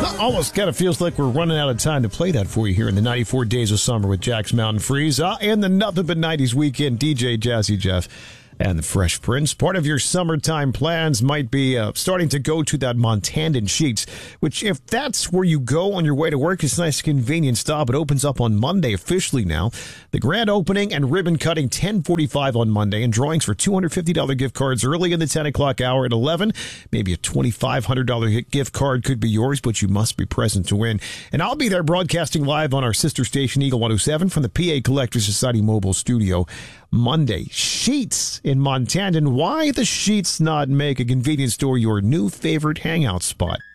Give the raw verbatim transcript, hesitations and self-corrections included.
Almost kind of feels like we're running out of time to play that for you here in the ninety-four Days of Summer with Jack's Mountain Freeze uh, and the Nothing But nineties Weekend, D J Jazzy Jeff and the Fresh Prince. Part of your summertime plans might be uh, starting to go to that Montandan Sheets, which if that's where you go on your way to work, it's a nice convenient stop. It opens up on Monday officially now. The grand opening and ribbon cutting ten forty-five on Monday, and drawings for two hundred fifty dollars gift cards early in the ten o'clock hour at eleven. Maybe a twenty-five hundred dollars gift card could be yours, but you must be present to win. And I'll be there broadcasting live on our sister station, Eagle one oh seven, from the P A Collectors Society mobile studio Monday. Sheets in Montandan. Why the Sheets not make a convenience store your new favorite hangout spot?